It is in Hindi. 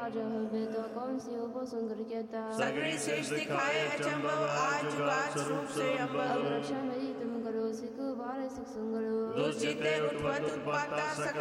आज हवे तो कौन सी उपसंगर कहता सगरी शेष दिखाए अचंभव आज जुगाज रूप से अब रक्षा मेरी तुम करो सिख बार सिख संगरो दुष्जिते उत्पत उत्पाता सकल